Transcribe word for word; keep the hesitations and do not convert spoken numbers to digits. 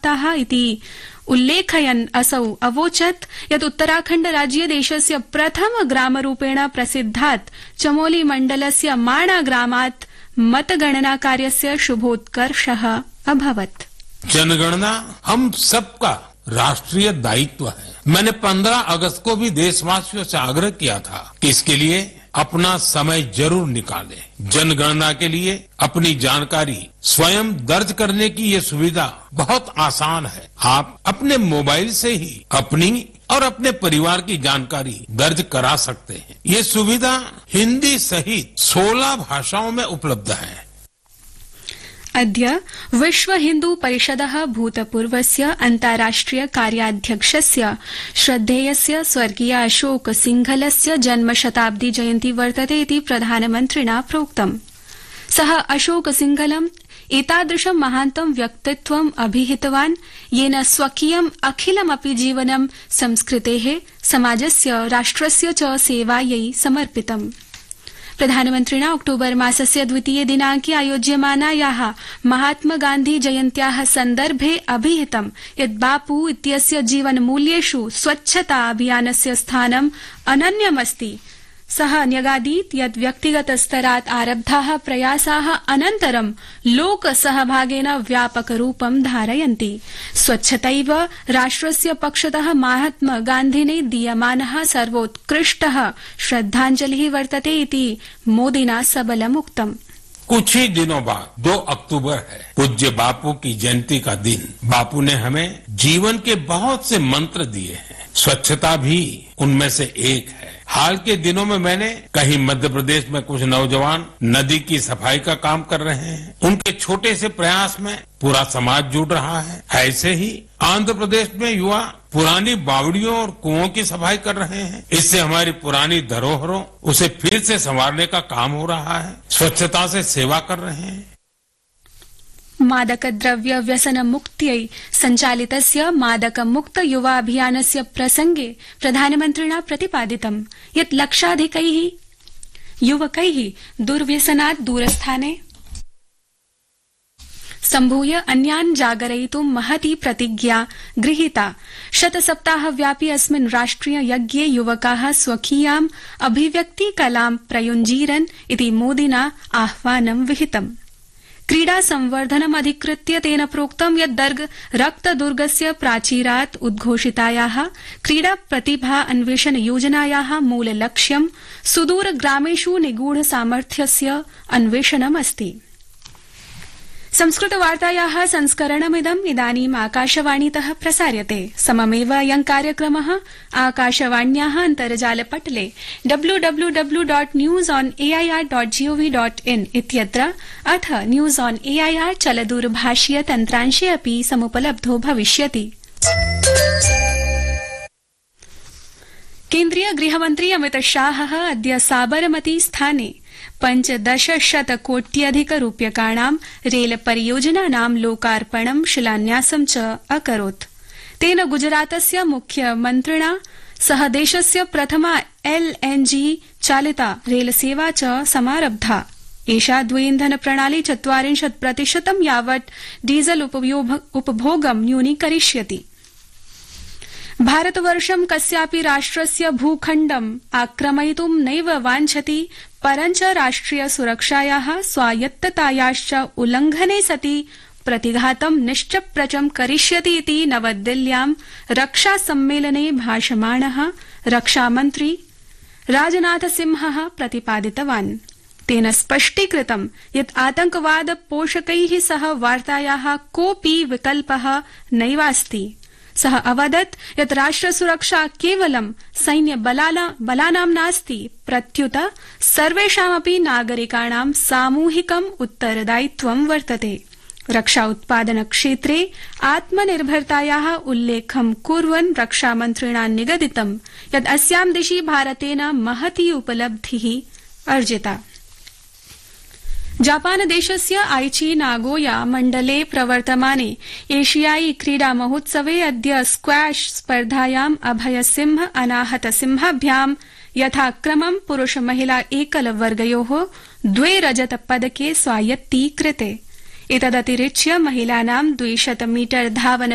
प्राप्ताः इति उल्लेखयन् असौ अवोचत् यत् उत्तराखण्ड राज्ये देशस्य प्रथम ग्रामरूपेण प्रसिद्धात् चमोली मण्डलस्य माणा ग्रामात् मतगणना कार्यस्य शुभोत्कर्षः अभवत्। जनगणना हम सबका राष्ट्रीय दायित्व है। मैंने पंद्रह अगस्त को भी देशवासियों से आग्रह किया था कि इसके लिए अपना समय जरूर निकालें। जनगणना के लिए अपनी जानकारी स्वयं दर्ज करने की ये सुविधा बहुत आसान है। आप अपने मोबाइल से ही अपनी और अपने परिवार की जानकारी दर्ज करा सकते हैं। ये सुविधा हिंदी सहित सोलह भाषाओं में उपलब्ध है। अद्य विश्व हिन्दू परिषदः भूतपूर्वस्य अन्ताराष्ट्रिय कार्याध्यक्षस्य श्रद्धेयस्य स्वर्गीय अशोक सिंघलस्य जन्मशताब्दी जयन्ती वर्तते इति प्रधानमन्त्रिणा प्रोक्तम्। सः अशोक सिंघलम् एतादृशं महान्तं व्यक्तित्वम् अभिहितवान् येन स्वकीयम् अखिलमपि जीवनं संस्कृतेः, समाजस्य, राष्ट्रस्य च सेवायै समर्पितम्। प्रधानमन्त्रिणा अक्टोबर मासस्य द्वितीये दिनाङ्के आयोज्यमानायाः महात्मा गान्धी जयन्त्याः सन्दर्भे अभिहितं यत् बापू इत्यस्य जीवनमूल्येषु स्वच्छता अभियानस्य स्थानम् अनन्यमस्ति। सः न्यगादीत् यत् व्यक्तिगत स्तरात् आरब्धाः प्रयासाः अनन्तरं लोकसहभागेन व्यापकरूपं धारयन्ति। स्वच्छतैव राष्ट्रस्य पक्षतः महात्मा गान्धिने दीयमानः सर्वोत्कृष्टः श्रद्धाञ्जलिः वर्तते इति मोदिना सबलमुक्तम्। कुछ ही दिनों बाद दो अक्टूबर है, पूज्य बापू की जयंती का दिन। बापू ने हमें जीवन के बहुत से मंत्र दिए हैं, स्वच्छता भी उनमें से एक है। हाल के दिनों में मैंने कहीं मध्य प्रदेश में कुछ नौजवान नदी की सफाई का काम कर रहे हैं। उनके छोटे से प्रयास में पूरा समाज जुड़ रहा है। ऐसे ही आंध्र प्रदेश में युवा पुरानी बावड़ियों और कुओं की सफाई कर रहे हैं। इससे हमारी पुरानी धरोहरों उसे फिर से संवारने का काम हो रहा है। स्वच्छता से सेवा कर रहे हैं। मादकद्रव्य व्यसन मुक्त्यै सञ्चालितस्य मादक मुक्त युवा अभियानस्य प्रसंगे प्रधानमन्त्रिणा प्रतिपादितं यत् लक्षाधिकैः युवकैः दुर्व्यसनात् दूरस्थाने सम्भूय अन्यान् जागरयितुं महती प्रतिज्ञा गृहीता। शतसप्ताहव्यापी अस्मिन् राष्ट्रिय यज्ञे युवकाः स्वकीयाम् अभिव्यक्तिकलां प्रयुञ्जीरन् इति मोदिना आह्वानं विहितम्। क्रीडा संवर्धनमधिकृत्य तेन प्रोक्तं यत् दर्ग रक्तदुर्गस्य प्राचीरात् उद्घोषितायाः क्रीडा प्रतिभा अन्वेषण योजनायाः मूललक्ष्यं सुदूर ग्रामेषु निगूढ सामर्थ्यस्य अन्वेषणमस्ति। संस्कृतवार्तायाः संस्करणमिदम् इदानीम् आकाशवाणीतः प्रसार्यते। सममेव अयं कार्यक्रमः आकाशवाण्याः अन्तर्जालपटले W W W dot news on AIR dot gov dot in इत्यत्र अथ न्यूज ऑन एआईआर चलदूरभाषीय तन्त्रांशे अपि समुपलब्धो भविष्यति। केन्द्रीय गृहमन्त्री अमित शाहः अद्य साबरमती स्थाने पञ्चदशशतकोट्यधिक रूप्यकाणां रेल परियोजनानां लोकार्पणं शिलान्यासं च अकरोत्। तेन गुजरातस्य मुख्यमन्त्रिणा सह देशस्य प्रथमा एलएनजी चालिता रेलसेवा च समारब्धा। एषा द्वि-इन्धन प्रणाली चत्वारिंशत् प्रतिशतं यावत् डीजल उपभोगं न्यूनीकरिष्यति। भारतवर्षं कस्यापि राष्ट्रस्य भूखण्डम् आक्रमयितुं नैव वाञ्छति, परञ्च राष्ट्रिय सुरक्षायाः स्वायत्ततायाश्च उल्लंघने सति प्रतिघातं निश्चप्रचं करिष्यति इति नवदिल्ल्यां रक्षा सम्मेलने भाषमाणः रक्षामन्त्री राजनाथ सिंहः प्रतिपादितवान्। तेन स्पष्टीकृतं यत् आतंकवाद पोषकैः सह वार्तायाः कोऽपि विकल्पः नैवास्ति। सः अवदत् यत् राष्ट्रसुरक्षा केवलं सैन्यबलानां नास्ति, प्रत्युत सर्वेषामपि नागरिकाणां सामूहिकम् उत्तरदायित्वं वर्तते। रक्षा उत्पादन क्षेत्रे आत्मनिर्भरतायाः उल्लेखं कुर्वन् रक्षामन्त्रिणा निगदितं यत् अस्यां दिशि भारतेन महती उपलब्धिः अर्जिता। जापान देशस्य आइची नागोया मण्डले प्रवर्तमाने एशियाई क्रीडा महोत्सवे अद्य स्क्वैश स्पर्धायां अभय सिंह अनाहत सिंहाभ्यां यथाक्रमं पुरुष महिला एकल वर्गयोः द्वे रजत पदके स्वायत्तीकृते। एतदतिरिच्य महिलानां द्विशत मीटर धावन